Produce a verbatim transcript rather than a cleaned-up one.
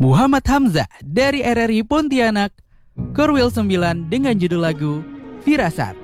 Muhammad Hamzah dari R R I Pontianak, Korwil sembilan dengan judul lagu Firasat.